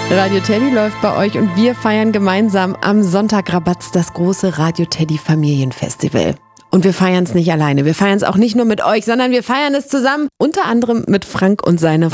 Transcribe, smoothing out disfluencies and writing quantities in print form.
Radio Teddy läuft bei euch und wir feiern gemeinsam am Sonntag Rabatz das große Radio Teddy Familienfestival. Und wir feiern es nicht alleine. Wir feiern es auch nicht nur mit euch, sondern wir feiern es zusammen, unter anderem mit Frank und seiner